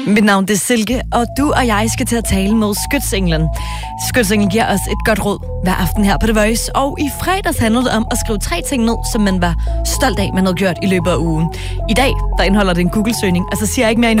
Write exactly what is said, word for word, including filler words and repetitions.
Mit navn det er Silke, og du og jeg skal til at tale med Skytsenglen. Skytsenglen giver os et godt råd hver aften her på The Voice, og i fredags handlede det om at skrive tre ting ned, som man var stolt af, man havde gjort i løbet af ugen. I dag, der indeholder det en Google-søgning, og så siger jeg ikke mere endnu.